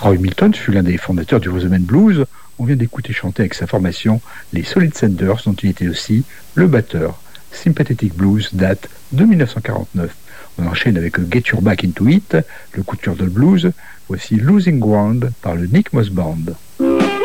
Roy Milton fut l'un des fondateurs du rhythm and blues. On vient d'écouter chanter avec sa formation les Solid Senders, dont il était aussi le batteur. Sympathetic Blues date de 1949. On enchaîne avec Get Your Back Into It, le coup de cœur de blues. Voici Losing Ground par le Nick Moss Band.